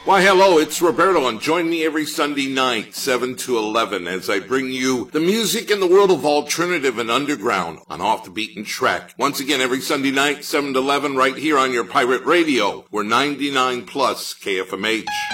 Why, hello, it's Roberto, and join me every Sunday night, 7 to 11, as I bring you the music in the world of alternative and underground on Off the Beaten Track. Once again, every Sunday night, 7 to 11, right here on your pirate radio. We're 99 plus KFMH.